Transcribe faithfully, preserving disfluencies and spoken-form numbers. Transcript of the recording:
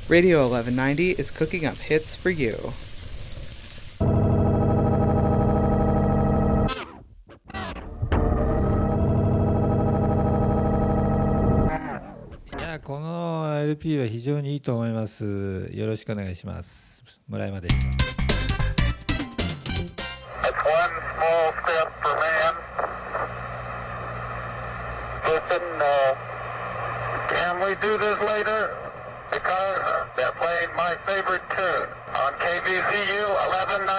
Radio eleven ninety is cooking up hits for you. いや、この エルピー は非常にいいと思います。よろしくお願いします。村山でした。 That's one small step for man. Listen, uh, can we do this later? Because they're playing my favorite tune on K B C U eleven ninety.